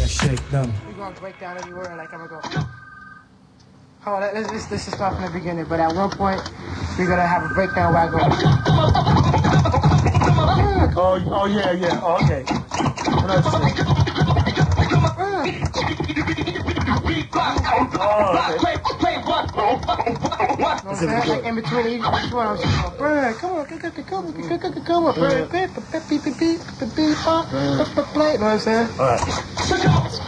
shake them. We're gonna break down every word like I'm gonna go. Hold on, let's just start from the beginning. But at one point, we're gonna have a breakdown where I go. Oh yeah. Oh, okay. Like in between each one, I was just going, bruh, come on, bruh, you know what I'm saying? All right.